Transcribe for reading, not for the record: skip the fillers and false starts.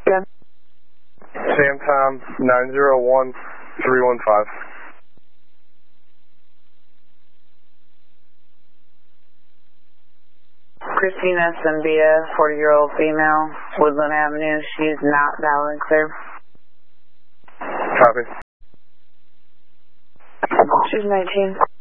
Sam. Sam Tom 901315. Christina Sambia, 40-year-old female, Woodland Avenue. She's not valid and clear. Copy. She's 19.